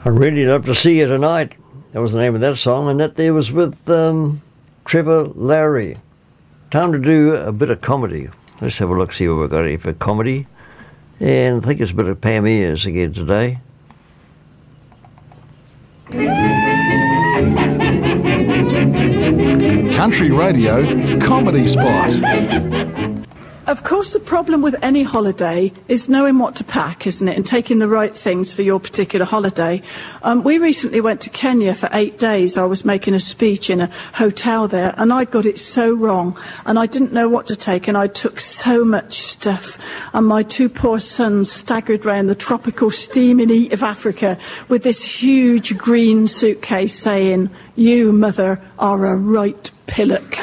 I'd really love to see you tonight. That was the name of that song, and that there was with Trevor Lowry. Time to do a bit of comedy. Let's have a look, see what we've got here for comedy. And I think it's a bit of Pam Ayres again today. Country Radio Comedy Spot. Of course, the problem with any holiday is knowing what to pack, isn't it? And taking the right things for your particular holiday. We recently went to Kenya for 8 days. I was making a speech in a hotel there, and I got it so wrong. And I didn't know what to take, and I took so much stuff. And my 2 poor sons staggered round the tropical steaming heat of Africa with this huge green suitcase saying, "You, mother, are a right pillock."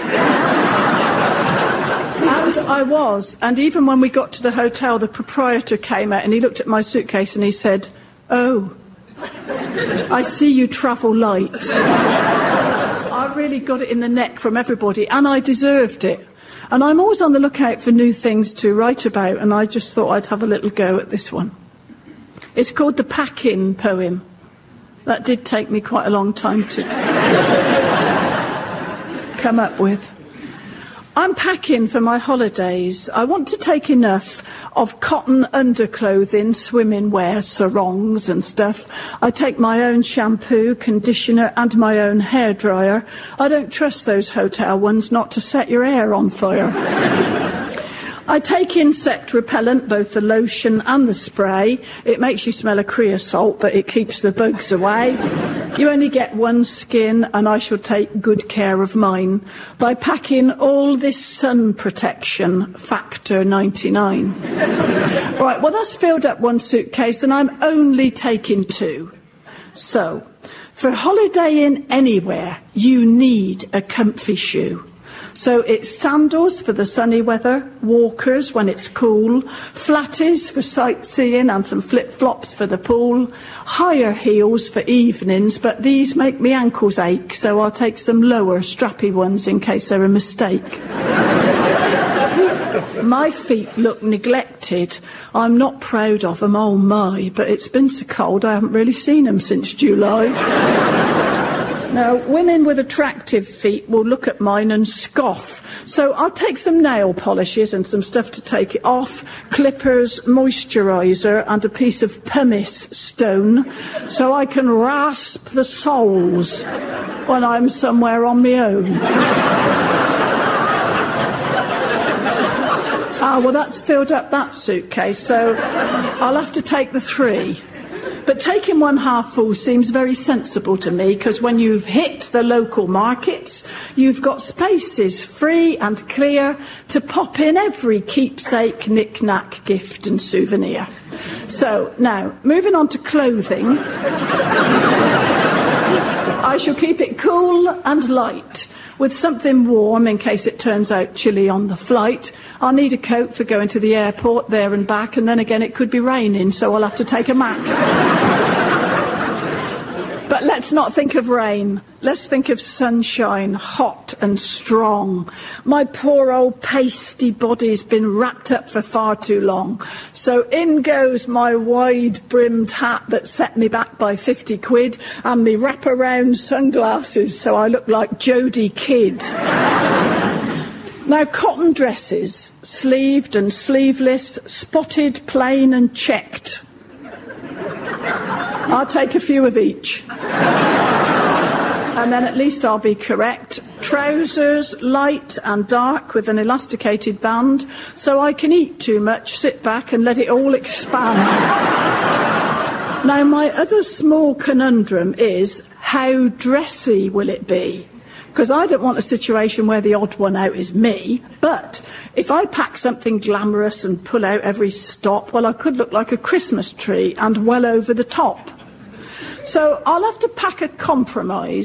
And I was. And even when we got to the hotel, the proprietor came out and he looked at my suitcase and he said, "Oh, I see you travel light." I really got it in the neck from everybody, and I deserved it. And I'm always on the lookout for new things to write about, and I just thought I'd have a little go at this one. It's called the Pack-In Poem. That did take me quite a long time to come up with. I'm packing for my holidays. I want to take enough of cotton underclothing, swimming wear, sarongs and stuff. I take my own shampoo, conditioner and my own hairdryer. I don't trust those hotel ones not to set your hair on fire. I take insect repellent, both the lotion and the spray. It makes you smell of creosote, but it keeps the bugs away. You only get one skin, and I shall take good care of mine by packing all this sun protection, factor 99. Right, well, that's filled up one suitcase, and I'm only taking 2. So, for holidaying anywhere, you need a comfy shoe. So it's sandals for the sunny weather, walkers when it's cool, flatties for sightseeing and some flip-flops for the pool, higher heels for evenings, but these make me ankles ache, so I'll take some lower, strappy ones in case they're a mistake. My feet look neglected. I'm not proud of them, oh my, but it's been so cold I haven't really seen them since July. Now, women with attractive feet will look at mine and scoff. So I'll take some nail polishes and some stuff to take it off, clippers, moisturiser and a piece of pumice stone so I can rasp the soles when I'm somewhere on my own. Well, that's filled up that suitcase, so I'll have to take the 3. But taking one half full seems very sensible to me, because when you've hit the local markets, you've got spaces free and clear to pop in every keepsake, knick-knack, gift and souvenir. So, now, moving on to clothing, I shall keep it cool and light, with something warm in case it turns out chilly on the flight. I'll need a coat for going to the airport, there and back, and then again it could be raining, so I'll have to take a Mac. But let's not think of rain. Let's think of sunshine, hot and strong. My poor old pasty body's been wrapped up for far too long. So in goes my wide-brimmed hat that set me back by 50 quid and me wrap-around sunglasses so I look like Jodie Kidd. Now, cotton dresses, sleeved and sleeveless, spotted, plain and checked. I'll take a few of each. And then at least I'll be correct. Trousers, light and dark with an elasticated band, so I can eat too much, sit back and let it all expand. Now, my other small conundrum is, how dressy will it be? Because I don't want a situation where the odd one out is me, but if I pack something glamorous and pull out every stop, well, I could look like a Christmas tree and well over the top. So I'll have to pack a compromise.